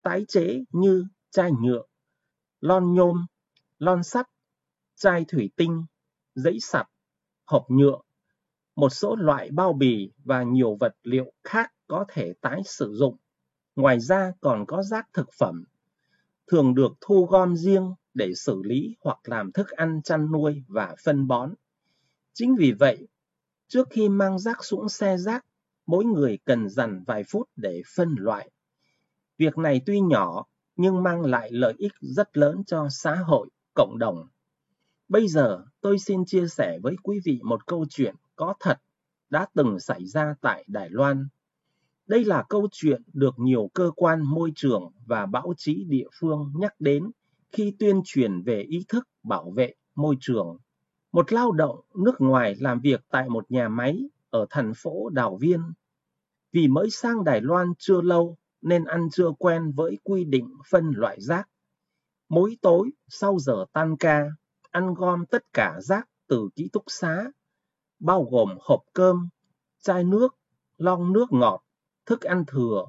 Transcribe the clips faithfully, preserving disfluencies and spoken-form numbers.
tái chế như chai nhựa, lon nhôm, lon sắt, chai thủy tinh, giấy sặt, hộp nhựa, một số loại bao bì và nhiều vật liệu khác có thể tái sử dụng. Ngoài ra còn có rác thực phẩm, thường được thu gom riêng để xử lý hoặc làm thức ăn chăn nuôi và phân bón. Chính vì vậy, trước khi mang rác xuống xe rác, mỗi người cần dành vài phút để phân loại. Việc này tuy nhỏ nhưng mang lại lợi ích rất lớn cho xã hội, cộng đồng. Bây giờ tôi xin chia sẻ với quý vị một câu chuyện có thật đã từng xảy ra tại Đài Loan. Đây là câu chuyện được nhiều cơ quan môi trường và báo chí địa phương nhắc đến khi tuyên truyền về ý thức bảo vệ môi trường. Một lao động nước ngoài làm việc tại một nhà máy ở thành phố Đào Viên. Vì mới sang Đài Loan chưa lâu nên ăn chưa quen với quy định phân loại rác. Mỗi tối sau giờ tan ca, ăn gom tất cả rác từ ký túc xá, bao gồm hộp cơm, chai nước, lon nước ngọt, thức ăn thừa,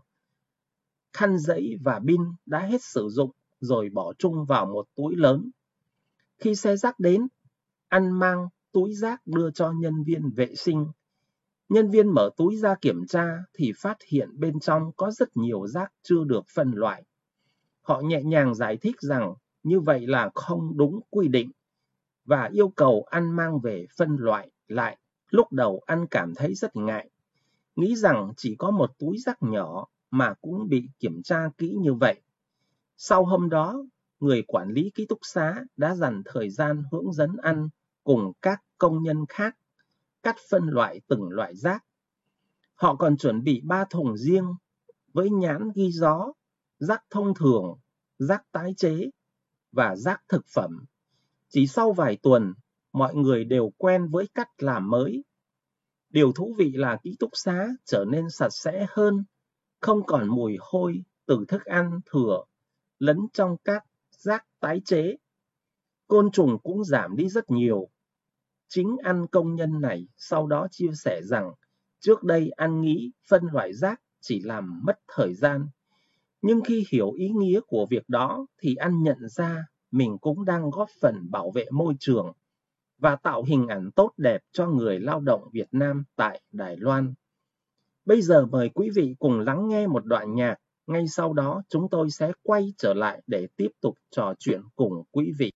khăn giấy và pin đã hết sử dụng rồi bỏ chung vào một túi lớn. Khi xe rác đến, anh mang túi rác đưa cho nhân viên vệ sinh. Nhân viên mở túi ra kiểm tra thì phát hiện bên trong có rất nhiều rác chưa được phân loại. Họ nhẹ nhàng giải thích rằng như vậy là không đúng quy định và yêu cầu anh mang về phân loại lại. Lúc đầu anh cảm thấy rất ngại, nghĩ rằng chỉ có một túi rác nhỏ mà cũng bị kiểm tra kỹ như vậy. Sau hôm đó, người quản lý ký túc xá đã dành thời gian hướng dẫn anh cùng các công nhân khác cách phân loại từng loại rác. Họ còn chuẩn bị ba thùng riêng với nhãn ghi rõ rác thông thường, rác tái chế và rác thực phẩm. Chỉ sau vài tuần, mọi người đều quen với cách làm mới. Điều thú vị là ký túc xá trở nên sạch sẽ hơn, không còn mùi hôi từ thức ăn thừa lẫn trong các rác tái chế. Côn trùng cũng giảm đi rất nhiều. Chính anh công nhân này sau đó chia sẻ rằng trước đây anh nghĩ phân loại rác chỉ làm mất thời gian. Nhưng khi hiểu ý nghĩa của việc đó thì anh nhận ra mình cũng đang góp phần bảo vệ môi trường và tạo hình ảnh tốt đẹp cho người lao động Việt Nam tại Đài Loan. Bây giờ mời quý vị cùng lắng nghe một đoạn nhạc. Ngay sau đó chúng tôi sẽ quay trở lại để tiếp tục trò chuyện cùng quý vị.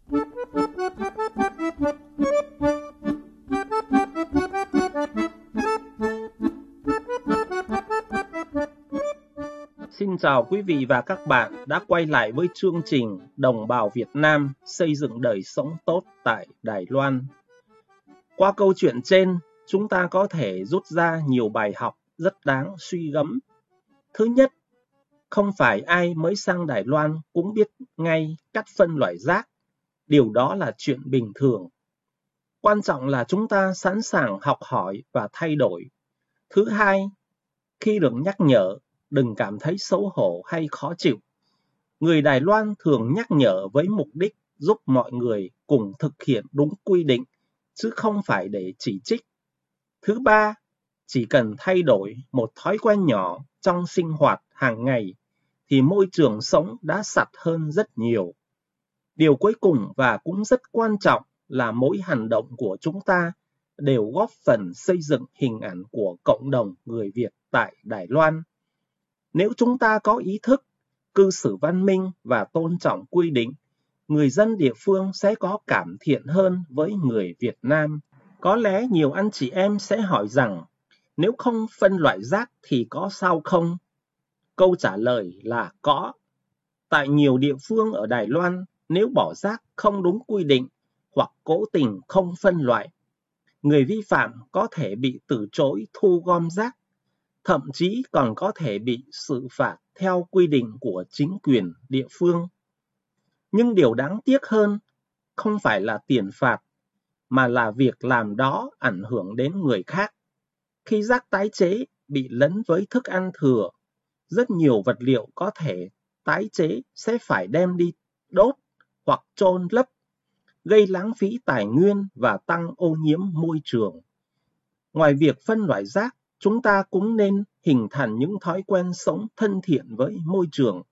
Xin chào quý vị và các bạn đã quay lại với chương trình Đồng bào Việt Nam xây dựng đời sống tốt tại Đài Loan. Qua câu chuyện trên, chúng ta có thể rút ra nhiều bài học rất đáng suy gẫm. Thứ nhất, không phải ai mới sang Đài Loan cũng biết ngay cách phân loại rác. Điều đó là chuyện bình thường. Quan trọng là chúng ta sẵn sàng học hỏi và thay đổi. Thứ hai, khi được nhắc nhở, đừng cảm thấy xấu hổ hay khó chịu. Người Đài Loan thường nhắc nhở với mục đích giúp mọi người cùng thực hiện đúng quy định, chứ không phải để chỉ trích. Thứ ba, chỉ cần thay đổi một thói quen nhỏ trong sinh hoạt hàng ngày, thì môi trường sống đã sạch hơn rất nhiều. Điều cuối cùng và cũng rất quan trọng là mỗi hành động của chúng ta đều góp phần xây dựng hình ảnh của cộng đồng người Việt tại Đài Loan. Nếu chúng ta có ý thức, cư xử văn minh và tôn trọng quy định, người dân địa phương sẽ có cảm thiện hơn với người Việt Nam. Có lẽ nhiều anh chị em sẽ hỏi rằng, nếu không phân loại rác thì có sao không? Câu trả lời là có. Tại nhiều địa phương ở Đài Loan, nếu bỏ rác không đúng quy định hoặc cố tình không phân loại, người vi phạm có thể bị từ chối thu gom rác, thậm chí còn có thể bị xử phạt theo quy định của chính quyền địa phương. Nhưng điều đáng tiếc hơn không phải là tiền phạt, mà là việc làm đó ảnh hưởng đến người khác. Khi rác tái chế bị lẫn với thức ăn thừa, rất nhiều vật liệu có thể tái chế sẽ phải đem đi đốt hoặc chôn lấp, gây lãng phí tài nguyên và tăng ô nhiễm môi trường. Ngoài việc phân loại rác, chúng ta cũng nên hình thành những thói quen sống thân thiện với môi trường,